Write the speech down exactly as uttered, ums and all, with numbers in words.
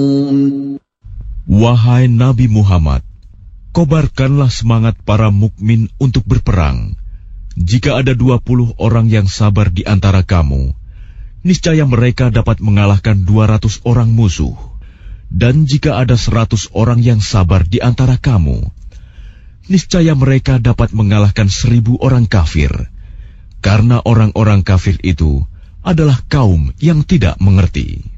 Wahai Nabi Muhammad, kobarkanlah semangat para mukmin untuk berperang. Jika ada dua puluh orang yang sabar di antara kamu, niscaya mereka dapat mengalahkan dua ratus orang musuh. Dan jika ada seratus orang yang sabar di antara kamu, niscaya mereka dapat mengalahkan seribu orang kafir. Karena orang-orang kafir itu adalah kaum yang tidak mengerti.